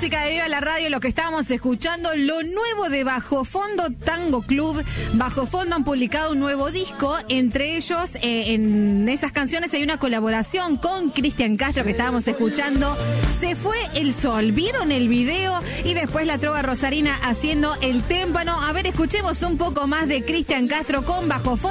música de Viva la Radio, lo que estábamos escuchando, lo nuevo de Bajo Fondo Tango Club. Bajo Fondo han publicado un nuevo disco, entre ellos, en esas canciones hay una colaboración con Cristian Castro que estábamos escuchando. Se fue el sol, ¿vieron el video? Y después la trova rosarina haciendo el témpano. A ver, escuchemos un poco más de Cristian Castro con Bajo Fondo.